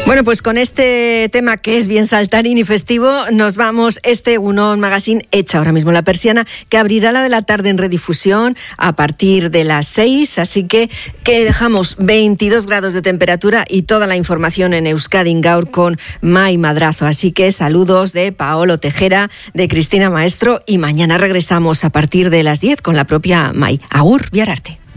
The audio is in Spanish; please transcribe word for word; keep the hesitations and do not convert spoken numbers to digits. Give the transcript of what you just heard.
Bueno, pues con este tema que es bien saltarín y festivo, nos vamos. Este Egunon Magazine echa ahora mismo la persiana, que abrirá la de la tarde en redifusión a partir de las seis, así que, que dejamos veintidós grados de temperatura y toda la información en Euskadi Gaur con Mai Madrazo. Así que saludos de Paolo Tejera, de Cristina Maestro, y mañana regresamos a partir de las diez con la propia Mai. Agur, biararte.